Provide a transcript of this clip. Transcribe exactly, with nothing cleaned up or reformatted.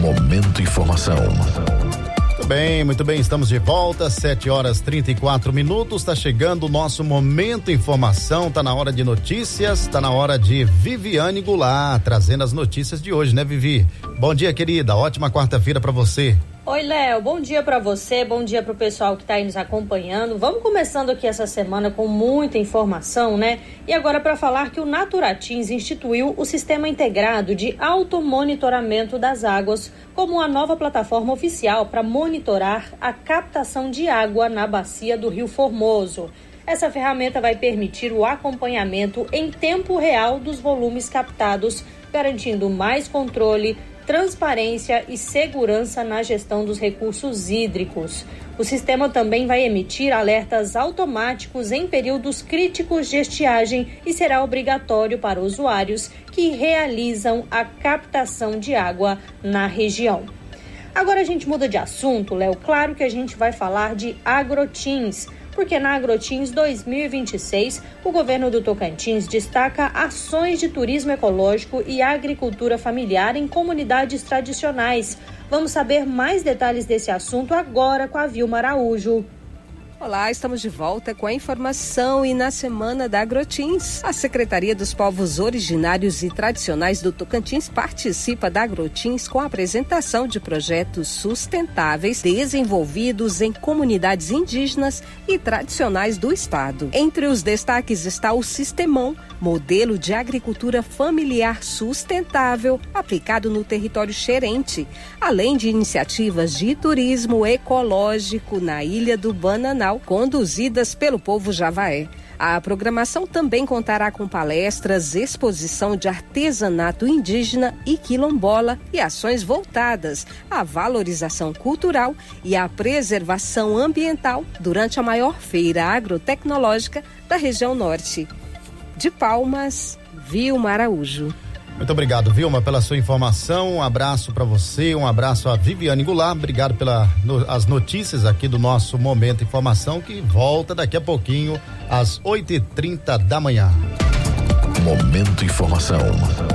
Momento Informação. Muito bem, muito bem, estamos de volta, sete horas trinta e quatro minutos, está chegando o nosso Momento Informação, tá na hora de notícias, tá na hora de Viviane Goulart, trazendo as notícias de hoje, né, Vivi? Bom dia, querida, ótima quarta-feira para você. Oi, Léo, bom dia para você, bom dia para o pessoal que está aí nos acompanhando. Vamos começando aqui essa semana com muita informação, né? E agora para falar que o Naturatins instituiu o Sistema Integrado de Automonitoramento das Águas como a nova plataforma oficial para monitorar a captação de água na bacia do Rio Formoso. Essa ferramenta vai permitir o acompanhamento em tempo real dos volumes captados, garantindo mais controle, transparência e segurança na gestão dos recursos hídricos. O sistema também vai emitir alertas automáticos em períodos críticos de estiagem e será obrigatório para usuários que realizam a captação de água na região. Agora a gente muda de assunto, Léo. Claro que a gente vai falar de Agrotins, porque na Agrotins dois mil e vinte e seis, o governo do Tocantins destaca ações de turismo ecológico e agricultura familiar em comunidades tradicionais. Vamos saber mais detalhes desse assunto agora com a Vilma Araújo. Olá, estamos de volta com a informação e na semana da Agrotins. A Secretaria dos Povos Originários e Tradicionais do Tocantins participa da Agrotins com a apresentação de projetos sustentáveis desenvolvidos em comunidades indígenas e tradicionais do estado. Entre os destaques está o Sistemão, modelo de agricultura familiar sustentável aplicado no território xerente, além de iniciativas de turismo ecológico na Ilha do Bananal, conduzidas pelo povo javaé. A programação também contará com palestras, exposição de artesanato indígena e quilombola e ações voltadas à valorização cultural e à preservação ambiental durante a maior feira agrotecnológica da região norte. De Palmas, Vilma Araújo. Muito obrigado, Vilma, pela sua informação. Um abraço para você, um abraço a Viviane Goulart. Obrigado pelas no, as notícias aqui do nosso Momento Informação, que volta daqui a pouquinho às oito e trinta da manhã. Momento Informação.